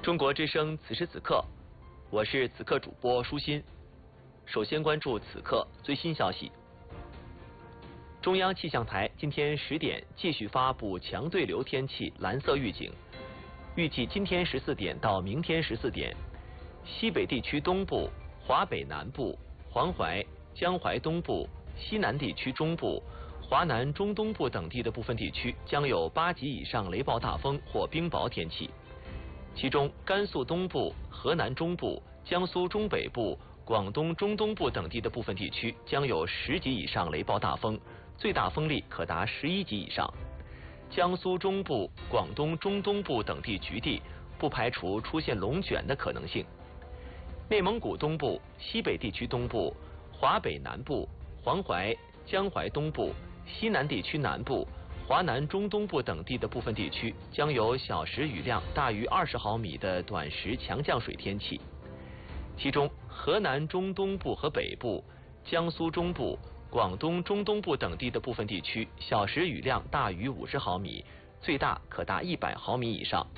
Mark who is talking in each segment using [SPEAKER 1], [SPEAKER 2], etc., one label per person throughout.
[SPEAKER 1] 中国之声此时此刻，我是此刻主播舒心。首先关注此刻最新消息。中央气象台今天10点继续发布强对流天气蓝色预警，预计今天14点到明天14点，西北地区东部、华北南部、黄淮、江淮东部、西南地区中部、华南中东部等地的部分地区将有8级以上雷暴大风或冰雹天气。其中，甘肃东部、河南中部、江苏中北部、广东中东部等地的部分地区将有10级以上雷暴大风，最大风力可达11级以上。江苏中部、广东中东部等地局地不排除出现龙卷的可能性。内蒙古东部、西北地区东部、华北南部、黄淮、江淮东部、西南地区南部、华南中东部等地的部分地区将有小时雨量大于20毫米的短时强降水天气，其中河南中东部和北部、江苏中部、广东中东部等地的部分地区小时雨量大于50毫米，最大可达100毫米以上。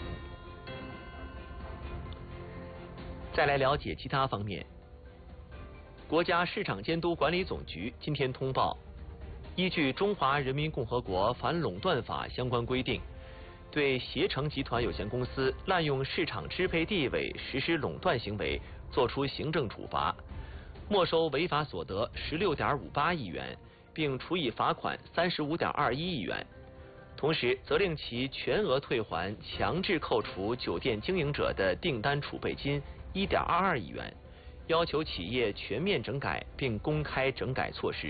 [SPEAKER 1] 再来了解其他方面，国家市场监督管理总局今天通报，依据《中华人民共和国反垄断法》相关规定，对携程集团有限公司滥用市场支配地位实施垄断行为作出行政处罚，没收违法所得16.58亿元，并处以罚款35.21亿元。同时，责令其全额退还强制扣除酒店经营者的订单储备金1.22亿元，要求企业全面整改并公开整改措施。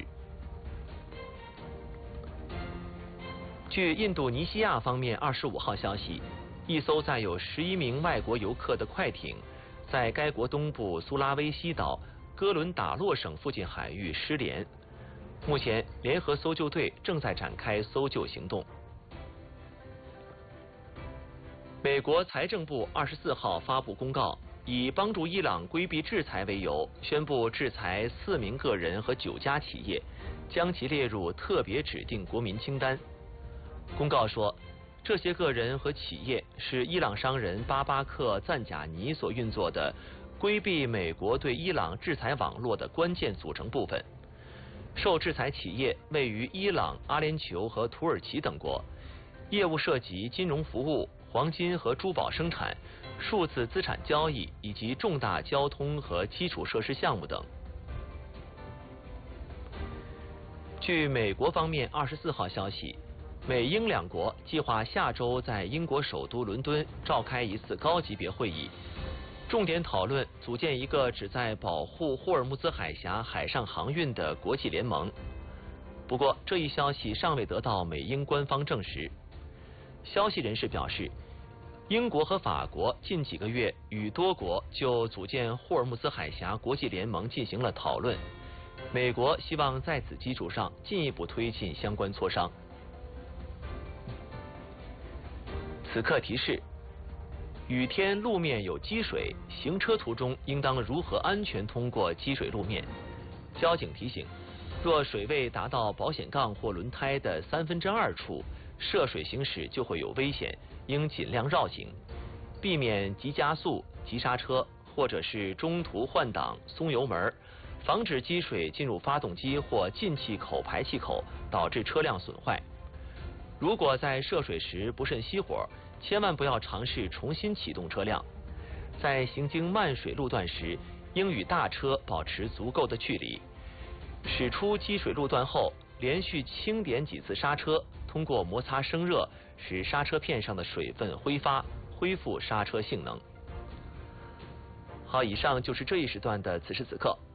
[SPEAKER 1] 据印度尼西亚方面25号消息，一艘载有11名外国游客的快艇在该国东部苏拉威西岛哥伦达洛省附近海域失联，目前联合搜救队正在展开搜救行动。美国财政部24号发布公告，以帮助伊朗规避制裁为由，宣布制裁4名个人和9家企业，将其列入特别指定国民清单。公告说，这些个人和企业是伊朗商人巴巴克·赞贾尼所运作的规避美国对伊朗制裁网络的关键组成部分。受制裁企业位于伊朗、阿联酋和土耳其等国，业务涉及金融服务、黄金和珠宝生产、数字资产交易以及重大交通和基础设施项目等。据美国方面24号消息，美英两国计划下周在英国首都伦敦召开一次高级别会议，重点讨论组建一个旨在保护霍尔木兹海峡海上航运的国际联盟。不过，这一消息尚未得到美英官方证实。消息人士表示，英国和法国近几个月与多国就组建霍尔木兹海峡国际联盟进行了讨论，美国希望在此基础上进一步推进相关磋商。此刻提示：雨天路面有积水，行车途中应当如何安全通过积水路面？交警提醒，若水位达到保险杠或轮胎的2/3处，涉水行驶就会有危险，应尽量绕行，避免急加速、急刹车，或者是中途换挡、松油门，防止积水进入发动机或进气口排气口，导致车辆损坏。如果在涉水时不慎熄火，千万不要尝试重新启动车辆。在行经漫水路段时，应与大车保持足够的距离。驶出积水路段后，连续轻点几次刹车，通过摩擦生热，使刹车片上的水分挥发，恢复刹车性能。好，以上就是这一时段的此时此刻。